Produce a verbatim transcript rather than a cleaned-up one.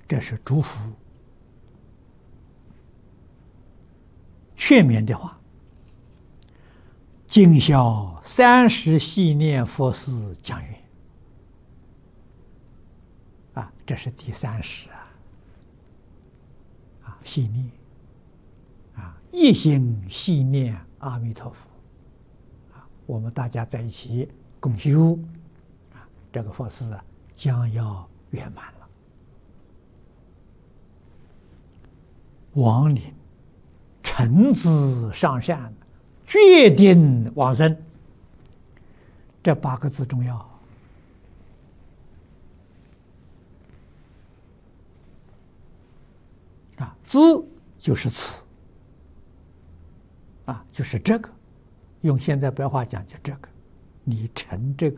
这是祝福劝勉的话。今宵三时系念佛事讲缘啊，这是第三时啊，啊，系念啊，一心系念阿弥陀佛啊，我们大家在一起共修啊，这个佛事啊将要圆满了。亡灵诚挚上善，决定往生，这八个字重要啊！知就是此啊，就是这个，用现在白话讲就这个，你成这个